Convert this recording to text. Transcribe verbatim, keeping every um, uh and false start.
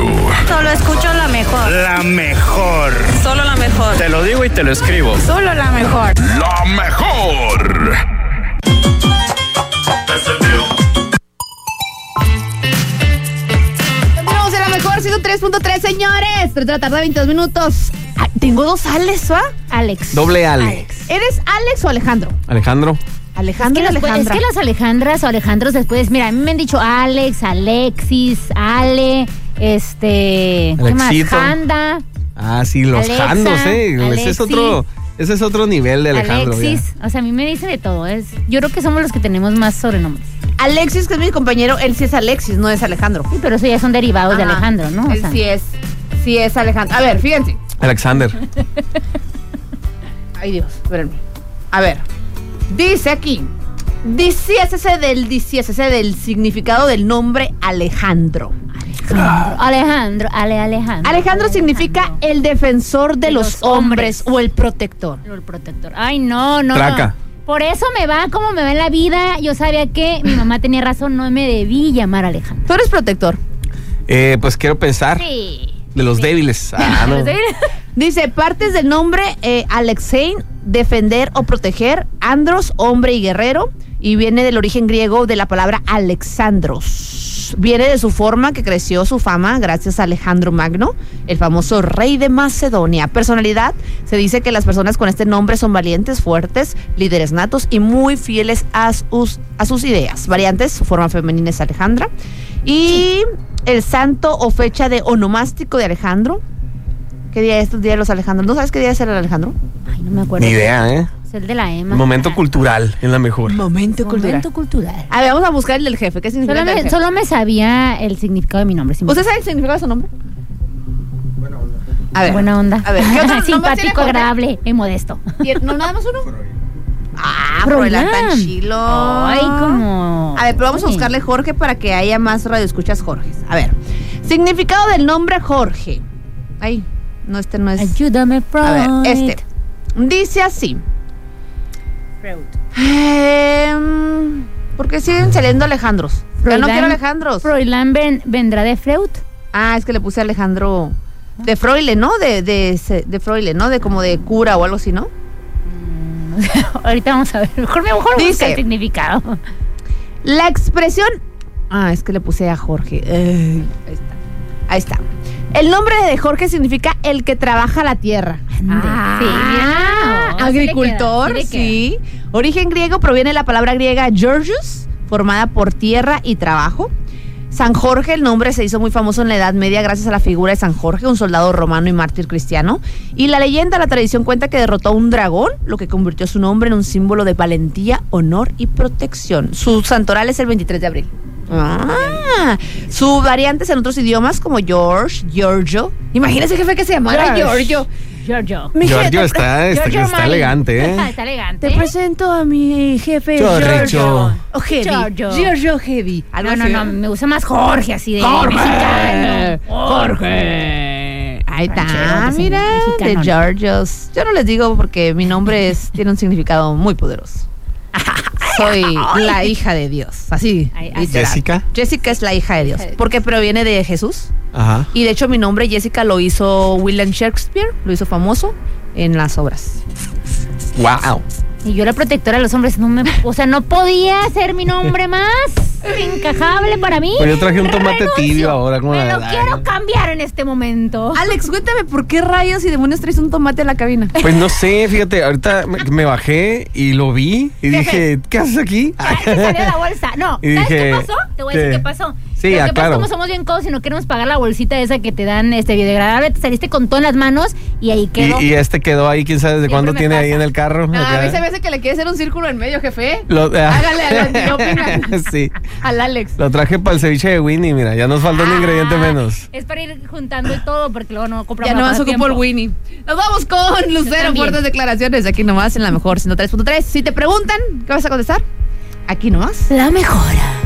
radio. Solo escucho la mejor. La mejor. Solo la mejor. Te lo digo y te lo escribo. Solo la mejor. La mejor. Continuamos en la mejor ciento tres punto tres, señores. tres de la tarde, veintidós minutos. Ah, tengo dos Alex, ¿va? Alex. Doble Ale. Alex. ¿Eres Alex o Alejandro? Alejandro. Alejandro Es y que, las, Alejandra. es que las Alejandras o Alejandros después, mira, a mí me han dicho Alex, Alexis, Ale, este, ¿qué más? Alexito. Handa, Ah, sí, los Alexa, Jandos, eh. Ese Alexi. es otro, ese es otro nivel de Alejandro. Alexis. O sea, a mí me dicen de todo. Es, yo creo que somos los que tenemos más sobrenombres. Alexis, que es mi compañero, él sí es Alexis, no es Alejandro. Sí, pero eso ya son derivados de Ajá. Alejandro, ¿no? O Él sea, sí es, sí es Alejandro. A ver, fíjense. Ya. Alexander. Ay, Dios, espérenme. A ver, dice aquí, diciésese del, diciésese del significado del nombre Alejandro. Alejandro, Alejandro, Ale, Alejandro. Alejandro significa Alejandro. el defensor de, De los, los hombres, hombres. o el protector. El protector. Ay, no, no. Traca. Por eso me va como me va en la vida. Yo sabía que mi mamá tenía razón, no me debí llamar Alejandro. Tú eres protector. Eh, pues quiero pensar. Sí. De los débiles. Ah, no. Dice, partes del nombre eh, Alexein, defender o proteger, andros, hombre y guerrero, y viene del origen griego de la palabra Alexandros. Viene de su forma que creció su fama gracias a Alejandro Magno, el famoso rey de Macedonia. Personalidad, se dice que las personas con este nombre son valientes, fuertes, líderes natos y muy fieles a sus, a sus ideas. Variantes, su forma femenina es Alejandra. Y el santo o fecha de onomástico de Alejandro. ¿Qué día es? Día de los Alejandros. ¿No sabes qué día es el Alejandro? Ay, no me acuerdo. Ni idea, ¿eh? Es el de la Ema. Momento cultural, es la mejor. Momento Momento cultural. A ver, vamos a buscar el del jefe. ¿Qué significa Solo el del me, jefe? solo me sabía el significado de mi nombre. sí me- ¿Usted sabe el significado de su nombre? Buena onda. A ver. Buena onda. A ver, ¿qué otro nombre tiene Simpático, Jorge? agradable y modesto. ¿Y el- ¿No nada más uno? Ah, Froilán. Froilán tan chilo. Ay, como... A ver, pero vamos a Ay. buscarle Jorge para que haya más radioescuchas Jorges. A ver. Significado del nombre Jorge. Ay, no, este no es. Ayúdame, Freud. A ver, este. Dice así. Eh, ¿Por qué siguen saliendo Alejandros? Yo no Froilán- quiero Alejandros. Froilán ven- vendrá de Freud. Ah, es que le puse Alejandro de Froile, ¿no? De, de, de, de Froile, ¿no? De como de cura o algo así, ¿no? Ahorita vamos a ver. Mejor me mejor Dice- busca el significado. La expresión. Ah, es que le puse a Jorge. Ay, ahí está. Ahí está. El nombre de Jorge significa el que trabaja la tierra. Ah, sí, mira. No, agricultor, sí le queda, sí. Origen griego, proviene de la palabra griega Georgios, formada por tierra y trabajo. San Jorge, el nombre se hizo muy famoso en la Edad Media gracias a la figura de San Jorge, un soldado romano y mártir cristiano. Y la leyenda, la tradición cuenta que derrotó a un dragón, lo que convirtió su nombre en un símbolo de valentía, honor y protección. Su santoral es el veintitrés de abril. Ah, sus variantes en otros idiomas como George, Giorgio. Imagínese, jefe, que se llamara George. Giorgio. Giorgio. Mi jefe, Giorgio te está, está, Giorgio está Mari. elegante, ¿eh? Está elegante. Te presento a mi jefe Giorgio. Giorgio. O Heavy. Giorgio. Giorgio Heavy. Algo No, no, así, no, me gusta más Jorge, así de Jorge. mexicano. Jorge. Ahí está, Ranchero, mira, mexicano. de Georgios. Yo no les digo porque mi nombre es, tiene un significado muy poderoso. Soy la hija de Dios, así. Ay, literal. Jessica. Jessica es la hija de Dios, porque proviene de Jesús. Ajá. Y de hecho mi nombre Jessica lo hizo William Shakespeare, lo hizo famoso en las obras. Wow. Y yo la protectora de los hombres, no me, o sea, no podía ser mi nombre más encajable para mí. Pues yo traje un tomate Renuncio. tibio ahora, como Me la- lo quiero cambiar en este momento. Alex, cuéntame por qué rayos y demonios traes un tomate en la cabina. Pues no sé, fíjate, ahorita me, me bajé y lo vi y dije, ¿qué haces aquí? Ya se salió la bolsa. No, Y ¿sabes dije, qué pasó? Te voy a decir ¿qué? qué pasó. Sí, Lo ah, que pasa claro. es como somos bien codos y no queremos pagar la bolsita esa que te dan este biodegradable, te saliste con todo en las manos y ahí quedó. Y, y este quedó ahí, quién sabe desde Siempre cuándo me tiene ahí pasa. en el carro. No, acá. a mí se me hace que le quiere hacer un círculo en medio, jefe. Lo- ah. Hágale al antiopina. Sí. Al Alex. Lo traje para el ceviche de Winnie, mira, ya nos falta un Ah, ingrediente menos. Es para ir juntando todo porque luego no compramos Ya nomás nada a ocupó el tiempo. Winnie. Nos vamos con Lucero, también. fuertes declaraciones. Aquí nomás en la mejor ciento tres punto tres. Si te preguntan, ¿qué vas a contestar? Aquí nomás. La mejora.